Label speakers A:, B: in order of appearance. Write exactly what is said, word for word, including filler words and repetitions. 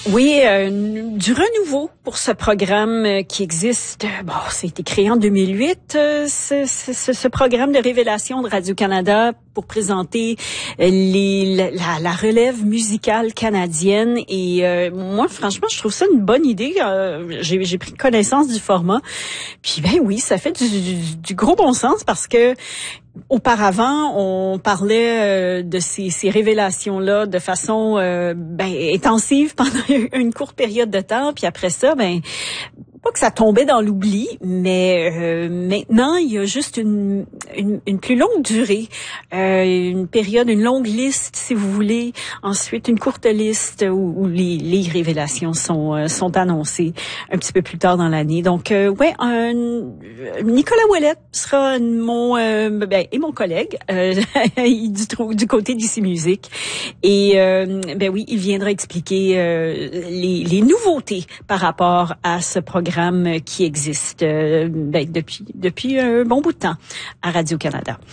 A: Oui, euh, du renouveau pour ce programme euh, qui existe. Bon, ça a été créé en deux mille huit, euh, ce, ce, ce programme de révélation de Radio-Canada pour présenter euh, les, la, la relève musicale canadienne. Et euh, moi, franchement, je trouve ça une bonne idée. Euh, j'ai, j'ai pris connaissance du format. Puis ben oui, ça fait du, du, du gros bon sens parce que auparavant, on parlait euh, de ces, ces révélations-là de façon euh, ben, intensive pendant une courte période de temps, puis après ça, ben pas que ça tombait dans l'oubli, mais euh, maintenant, il y a juste une, une, une plus longue durée, euh, une période, une longue liste, si vous voulez. Ensuite, une courte liste où, où les, les révélations sont, euh, sont annoncées un petit peu plus tard dans l'année. Donc, euh, ouais, un, Nicolas Ouellette sera mon euh, ben, et mon collègue euh, du, du côté d'Ici Musique. Et euh, ben oui, il viendra expliquer euh, les, les nouveautés par rapport à ce programme qui existe euh, ben, depuis depuis un bon bout de temps à Radio-Canada.